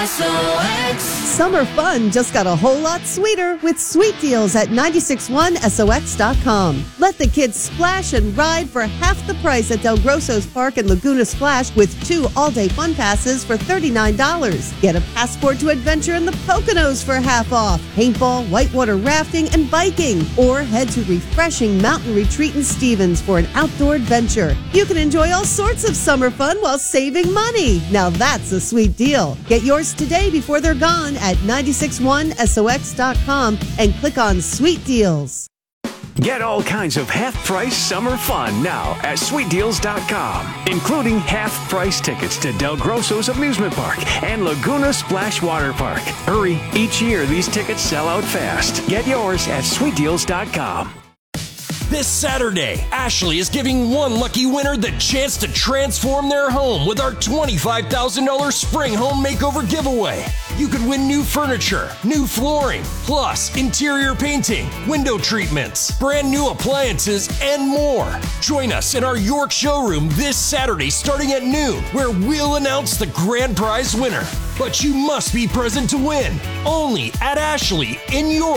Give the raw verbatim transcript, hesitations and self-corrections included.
S O X. Summer fun just got a whole lot sweeter with sweet deals at nine six one S O X dot com. Let the kids splash and ride for half the price at Del Grosso's Park and Laguna Splash with two all-day fun passes for thirty-nine dollars. Get a passport to adventure in the Poconos for half off. Paintball, whitewater rafting, and biking. Or head to refreshing Mountain Retreat in Stevens for an outdoor adventure. You can enjoy all sorts of summer fun while saving money. Now that's a sweet deal. Get yours today before they're gone at nine six one S O X dot com and click on Sweet Deals. Get all kinds of half-price summer fun now at sweet deals dot com, including half-price tickets to Del Grosso's Amusement Park and Laguna Splash Water Park. Hurry, each year these tickets sell out fast. Get yours at sweet deals dot com. This Saturday, Ashley is giving one lucky winner the chance to transform their home with our twenty-five thousand dollars Spring Home Makeover giveaway. You could win new furniture, new flooring, plus interior painting, window treatments, brand new appliances, and more. Join us in our York showroom this Saturday starting at noon, where we'll announce the grand prize winner. But you must be present to win. Only at Ashley in York.